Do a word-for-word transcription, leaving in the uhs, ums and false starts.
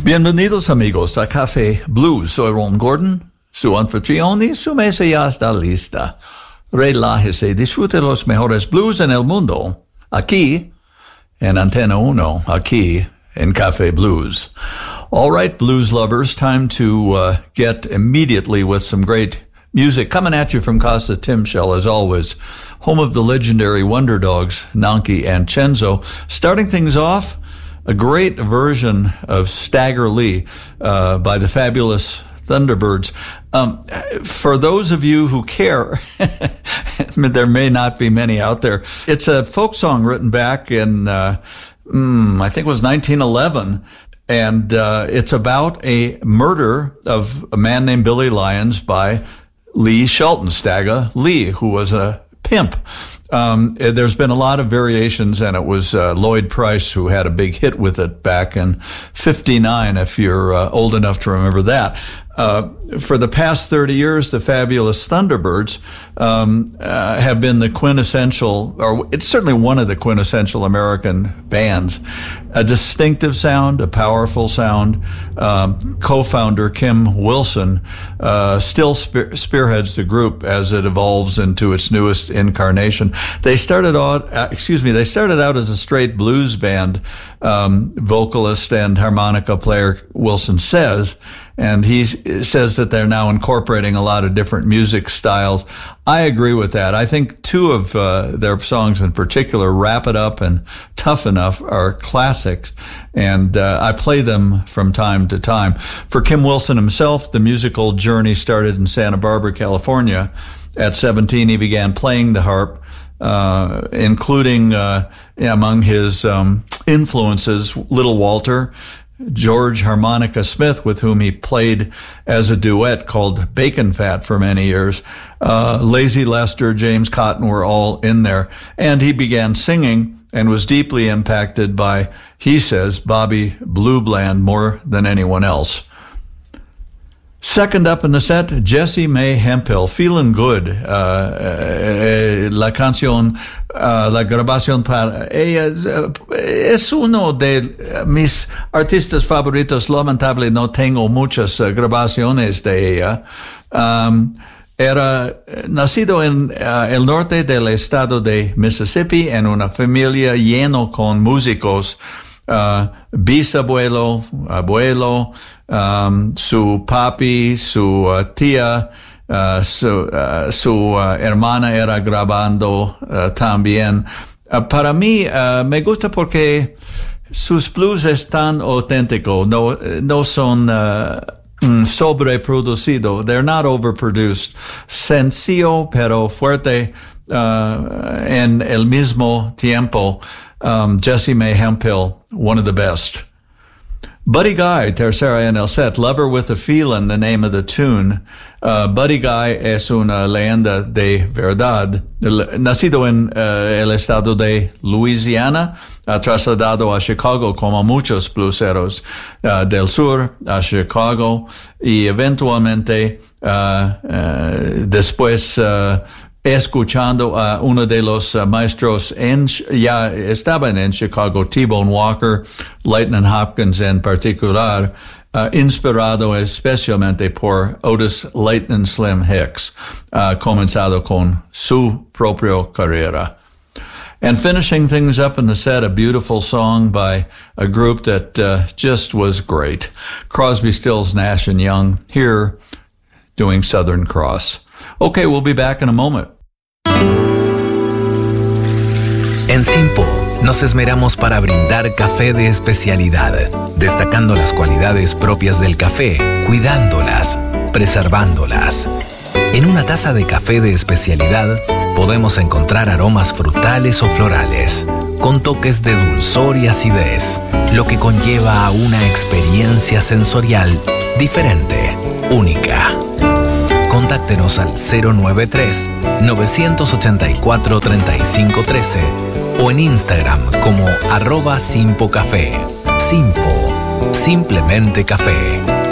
Bienvenidos amigos a Café Blues. Soy Ron Gordon, su anfitrión, y su mesa ya está lista. Relájese, disfrute los mejores blues en el mundo. Aquí, en Antena Uno, aquí en Café Blues. All right, blues lovers, time to uh, get immediately with some great music coming at you from Casa Timshel, as always, home of the legendary Wonder Dogs, Nanki and Chenzo. Starting things off, a great version of Stagger Lee uh, by the fabulous Thunderbirds. Um, for those of you who care, there may not be many out there. It's a folk song written back in, uh, mm, I think it was nineteen eleven. And uh, it's about a murder of a man named Billy Lyons by Lee Shelton, Stagger Lee, who was a pimp. Um, there's been a lot of variations, and it was uh, Lloyd Price who had a big hit with it back in fifty-nine, if you're uh, old enough to remember that. Uh, for the past thirty years, the fabulous Thunderbirds um, uh, have been the quintessential, or it's certainly one of the quintessential American bands. A distinctive sound, a powerful sound. Um, co-founder Kim Wilson uh, still spear- spearheads the group as it evolves into its newest incarnation. They started out, uh, excuse me, they started out as a straight blues band. Um, vocalist and harmonica player Wilson says, and he says that they're now incorporating a lot of different music styles. I agree with that. I think two of uh, their songs in particular, Wrap It Up and Tough Enough, are classics, and uh, I play them from time to time. For Kim Wilson himself, the musical journey started in Santa Barbara, California. At seventeen, he began playing the harp, uh, including uh, among his um, influences, Little Walter, George Harmonica Smith, with whom he played as a duet called Bacon Fat for many years. Uh, Lazy Lester, James Cotton were all in there. And he began singing and was deeply impacted by, he says, Bobby Blue Bland more than anyone else. Second up in the set, Jessie May Hemphill, Feeling Good. Uh, eh, la canción, uh, la grabación para ella uh, es uno de mis artistas favoritos. Lamentable no tengo muchas uh, grabaciones de ella. Um, Era nacido en uh, el norte del estado de Mississippi en una familia lleno con músicos. Uh, bisabuelo, abuelo, um, su papi, su uh, tía, uh, su, uh, su uh, hermana era grabando uh, también. Uh, para mí, uh, me gusta porque sus blues están auténticos, no, no son uh, sobreproducidos. They're not overproduced. Sencillo, pero fuerte uh, en el mismo tiempo. Um, Jessie May Hemphill, one of the best. Buddy Guy, tercera en el set, Lover with a Feelin', the name of the tune. Uh, Buddy Guy es una leyenda de verdad. Nacido en uh, el estado de Louisiana, uh, trasladado a Chicago como muchos blueseros uh, del sur a Chicago, y eventualmente uh, uh, después uh, escuchando a uno de los uh, maestros en, ya estaban en Chicago, T-Bone Walker, Lightning Hopkins en particular, uh, inspirado especialmente por Otis Lightning Slim Hicks, uh, comenzado con su propia carrera. And finishing things up in the set, a beautiful song by a group that uh, just was great. Crosby, Stills, Nash and Young, here doing Southern Cross. Okay, we'll be back in a moment. En Simpo nos esmeramos para brindar café de especialidad, destacando las cualidades propias del café, cuidándolas, preservándolas. En una taza de café de especialidad podemos encontrar aromas frutales o florales, con toques de dulzor y acidez, lo que conlleva a una experiencia sensorial diferente, única. Contáctenos al cero nueve tres, nueve ocho cuatro, tres cinco uno tres o en Instagram como arroba Simpo Café. Simpo, simplemente café.